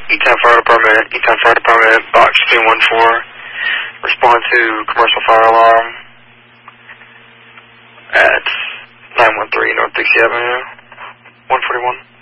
E-Town Fire Department, box 214. Respond to commercial fire alarm at 913 North Dixie Avenue, 141.